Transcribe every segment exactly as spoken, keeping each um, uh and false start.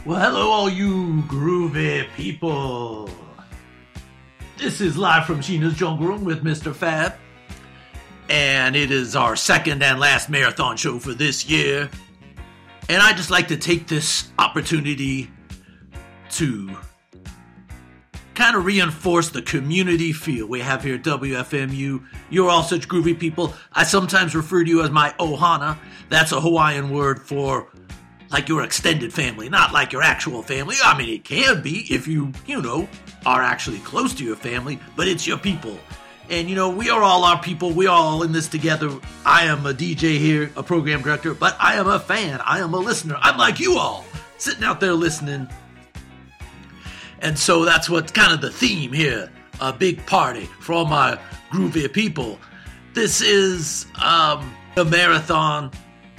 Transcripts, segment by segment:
Well, hello, all you groovy people. This is live from Sheena's Jungle Room with Mister Fab. And it is our second and last marathon show for this year. And I'd just like to take this opportunity to kind of reinforce the community feel we have here at W F M U. You're all such groovy people. I sometimes refer to you as my ohana. That's a Hawaiian word for like your extended family, not like your actual family. I mean, it can be if you, you know, are actually close to your family, but it's your people. And, you know, we are all our people. We are all in this together. I am a D J here, a program director, but I am a fan. I am a listener. I'm like you all, sitting out there listening. And so that's what's kind of the theme here, a big party for all my groovy people. This is um, a marathon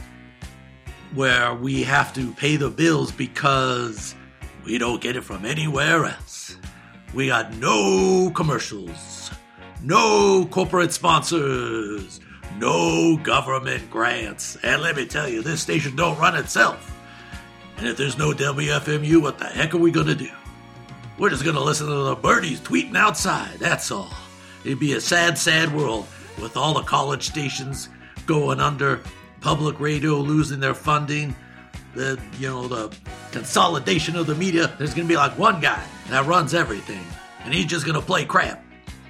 where we have to pay the bills because we don't get it from anywhere else. We got no commercials, no corporate sponsors, no government grants. And let me tell you, this station don't run itself. And if there's no W F M U, what the heck are we going to do? We're just going to listen to the birdies tweeting outside, that's all. It'd be a sad, sad world with all the college stations going under, public radio losing their funding, the, you know, the consolidation of the media. There's going to be like one guy that runs everything, and he's just going to play crap.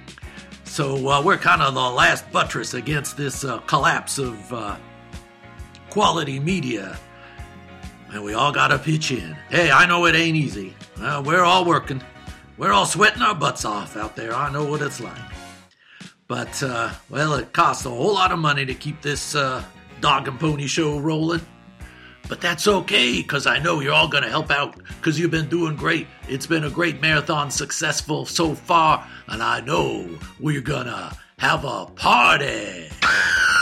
So uh, we're kind of the last buttress against this uh, collapse of uh, quality media, and we all got to pitch in. Hey, I know it ain't easy. Uh, we're all working. We're all sweating our butts off out there. I know what it's like. But, uh, well, it costs a whole lot of money to keep this uh, dog and pony show rolling. But that's okay, because I know you're all going to help out, because you've been doing great. It's been a great marathon, successful so far, and I know we're going to have a party.